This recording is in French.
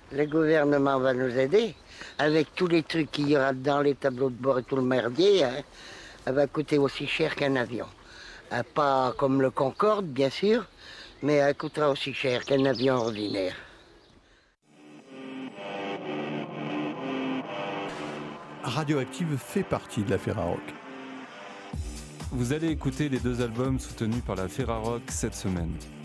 Le gouvernement va nous aider. Avec tous les trucs qu'il y aura dans les tableaux de bord et tout le merdier, hein, elle va coûter aussi cher qu'un avion. Pas comme le Concorde, bien sûr, mais elle coûtera aussi cher qu'un avion ordinaire. Radioactive fait partie de la Ferrarock. Vous allez écouter les 2 albums soutenus par la Ferrarock cette semaine.